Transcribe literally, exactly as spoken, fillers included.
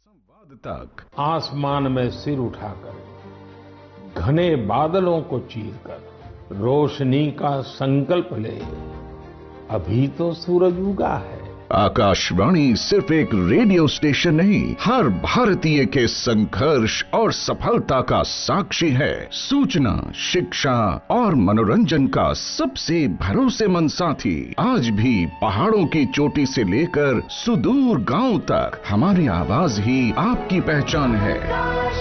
संवाद तक। आसमान में सिर उठाकर घने बादलों को चीरकर रोशनी का संकल्प ले, अभी तो सूरज उगा है। आकाशवाणी सिर्फ एक रेडियो स्टेशन नहीं, हर भारतीय के संघर्ष और सफलता का साक्षी है। सूचना, शिक्षा और मनोरंजन का सबसे भरोसेमंद साथी। आज भी पहाड़ों की चोटी से लेकर सुदूर गांव तक हमारी आवाज ही आपकी पहचान है।